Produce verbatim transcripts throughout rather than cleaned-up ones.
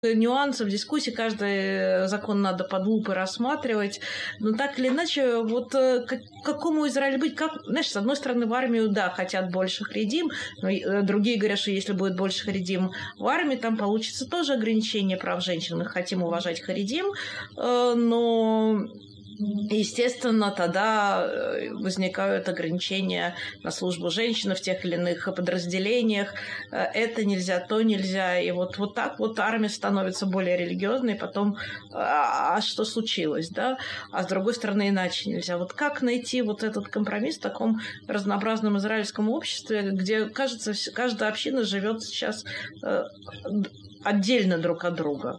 нюансов, дискуссий, каждый закон надо под лупой рассматривать, но так или иначе, вот к какому Израилю быть, как, знаешь, с одной стороны, в армию, да, хотят больше харидим, но другие говорят, что если будет больше харидим в армии, там получится тоже ограничение прав женщин, мы хотим уважать харидим, но... Естественно, тогда возникают ограничения на службу женщин в тех или иных подразделениях. Это нельзя, то нельзя. И вот, вот так вот армия становится более религиозной. Потом, а, а что случилось, да? А с другой стороны, иначе нельзя. Вот как найти вот этот компромисс в таком разнообразном израильском обществе, где, кажется, каждая община живет сейчас отдельно друг от друга?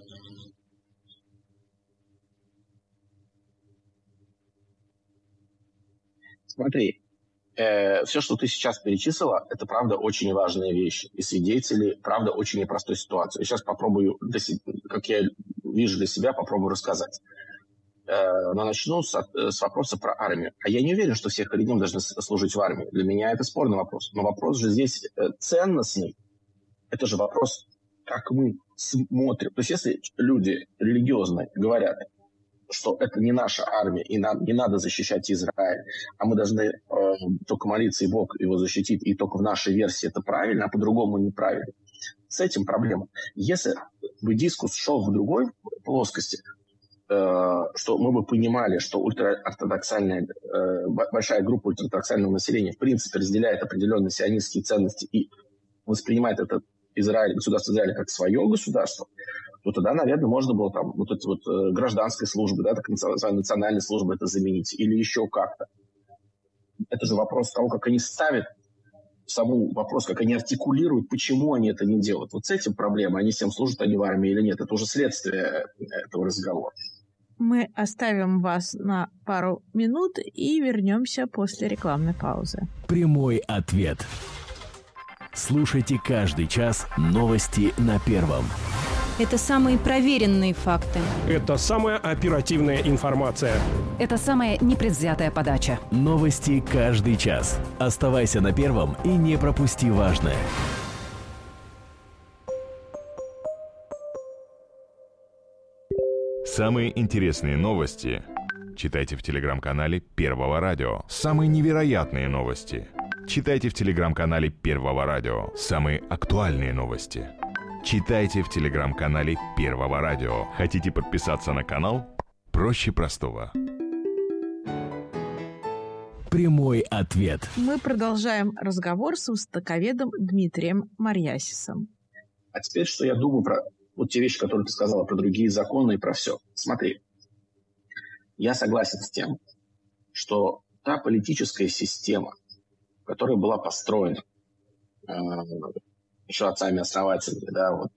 Смотри, э, все, что ты сейчас перечислила, это, правда, очень важные вещи. И свидетели, правда, очень непростой ситуации. Я сейчас попробую, как я вижу для себя, попробую рассказать. Э, но начну с, с вопроса про армию. А я не уверен, что все харидим должны служить в армии. Для меня это спорный вопрос. Но вопрос же здесь ценностный. Это же вопрос, как мы смотрим. То есть если люди религиозные говорят, что это не наша армия, и нам не надо защищать Израиль, а мы должны э, только молиться, и Бог его защитит, и только в нашей версии это правильно, а по-другому неправильно. С этим проблема. Если бы дискус шел в другой плоскости, э, что мы бы понимали, что ультраортодоксальная, э, большая группа ультраортодоксального населения в принципе разделяет определенные сионистские ценности и воспринимает это Израиль, государство Израиля как свое государство, то тогда, наверное, можно было там вот эти вот э, гражданской службы, да, так называемой национальной службы это заменить или еще как-то. Это же вопрос того, как они ставят саму вопрос, как они артикулируют, почему они это не делают. Вот с этим проблема, они всем служат, они в армии или нет. Это уже следствие этого разговора. Мы оставим вас на пару минут и вернемся после рекламной паузы. Прямой ответ. Слушайте каждый час новости на Первом. Это самые проверенные факты. Это самая оперативная информация. Это самая непредвзятая подача. Новости каждый час. Оставайся на Первом и не пропусти важное. Самые интересные новости читайте в телеграм-канале Первого радио. Самые невероятные новости читайте в телеграм-канале Первого радио. Самые актуальные новости читайте в телеграм-канале Первого радио. Хотите подписаться на канал? Проще простого. Прямой ответ. Мы продолжаем разговор с востоковедом Дмитрием Марьясисом. А теперь, что я думаю про вот те вещи, которые ты сказала, про другие законы и про все. Смотри, я согласен с тем, что та политическая система, которая была построена э, еще отцами-основателями, да, вот,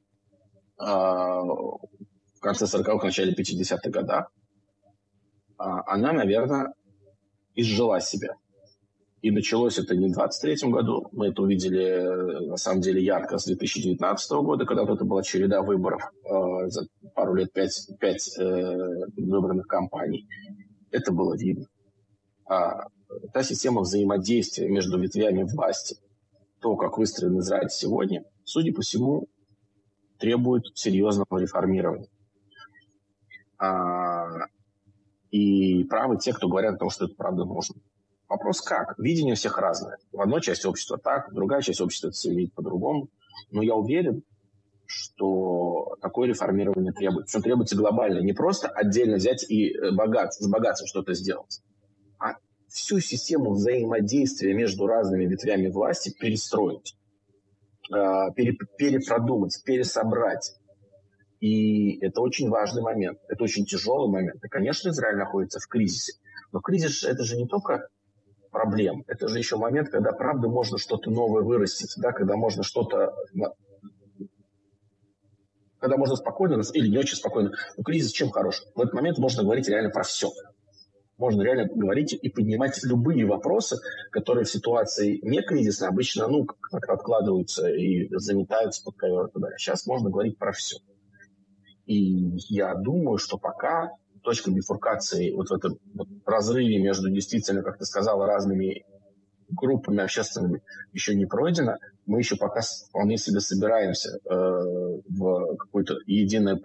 э, в конце сороковых, начале пятидесятых годах, э, она, наверное, изжила себя. И началось это не в двадцать третьем году, мы это увидели, на самом деле, ярко с две тысячи девятнадцатого года, когда вот это была череда выборов э, за пару лет, пять, пять э, выбранных кампаний. Это было видно. А та система взаимодействия между ветвями власти, то, как выстроен Израиль сегодня, судя по всему, требует серьезного реформирования. А, и правы те, кто говорят о том, что это правда нужно. Вопрос как? Видение всех разное. В одной части общества так, в другая часть общества это все видит по-другому. Но я уверен, что такое реформирование требуется. Причем требуется глобально. Не просто отдельно взять и богат, с богатством что-то сделать, а всю систему взаимодействия между разными ветвями власти перестроить, перепродумать, пересобрать. И это очень важный момент. Это очень тяжелый момент. И, конечно, Израиль находится в кризисе. Но кризис – это же не только проблем. Это же еще момент, когда, правда, можно что-то новое вырастить, да, когда можно что-то... Когда можно спокойно, или не очень спокойно. Но кризис чем хорош? В этот момент можно говорить реально про все. Можно реально говорить и поднимать любые вопросы, которые в ситуации не кризисной обычно, ну, как-то откладываются и заметаются под ковер. Сейчас можно говорить про все. И я думаю, что пока точка бифуркации вот в этом вот разрыве между действительно, как ты сказала, разными группами общественными еще не пройдено. Мы еще пока вполне себе собираемся э, в какое-то единое